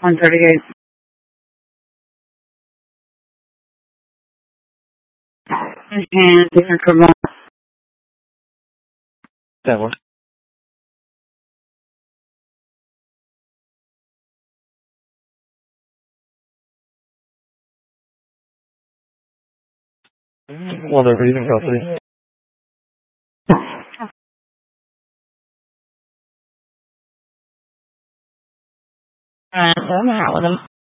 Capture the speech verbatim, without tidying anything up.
one thirty-eight. And different for more. That one. Well, they're reading custody. Alright, so I'm out with them.